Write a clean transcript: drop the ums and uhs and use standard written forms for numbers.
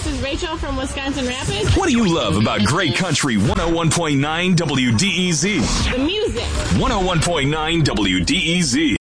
is Rachel from Wisconsin Rapids. What do you love about Great Country 101.9 WDEZ? The music. 101.9 WDEZ.